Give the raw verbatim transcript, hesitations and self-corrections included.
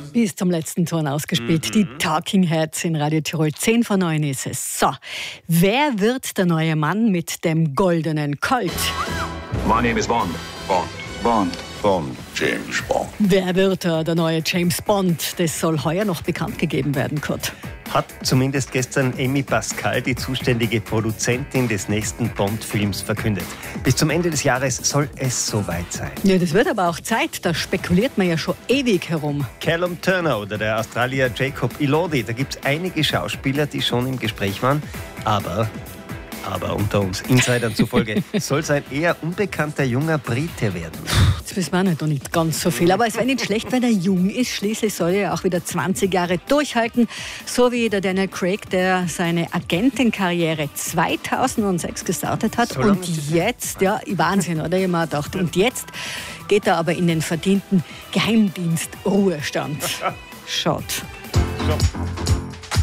Bis zum letzten Ton ausgespielt. Mhm. Die Talking Heads in Radio Tirol. zehn vor neun ist es. So, wer wird der neue Mann mit dem goldenen Colt? My name is Bond. Bond. Bond. Bond. James Bond. Wer wird der, der neue James Bond? Das soll heuer noch bekannt gegeben werden, Kurt. Hat zumindest gestern Amy Pascal, die zuständige Produzentin des nächsten Bond-Films, verkündet. Bis zum Ende des Jahres soll es soweit sein. Ja, das wird aber auch Zeit. Da spekuliert man ja schon ewig herum. Callum Turner oder der Australier Jacob Elordi. Da gibt es einige Schauspieler, die schon im Gespräch waren. Aber... Aber unter uns Insidern zufolge soll es ein eher unbekannter junger Brite werden. Das wissen wir nicht, noch nicht ganz so viel. Aber es wäre nicht schlecht, wenn er jung ist. Schließlich soll er ja auch wieder zwanzig Jahre durchhalten. So wie der Daniel Craig, der seine Agentenkarriere zweitausendsechs gestartet hat. So und jetzt, ja, Wahnsinn, oder? Ich mir gedacht. Und jetzt geht er aber in den verdienten Geheimdienstruhestand. Schaut. So.